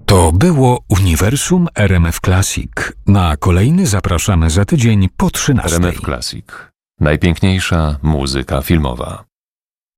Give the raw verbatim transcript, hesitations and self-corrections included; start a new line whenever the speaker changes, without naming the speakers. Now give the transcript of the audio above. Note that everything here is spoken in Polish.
To było Uniwersum R M F Classic. Na kolejny zapraszamy za tydzień po
R
trzynastej.
M F Classic. Najpiękniejsza muzyka filmowa.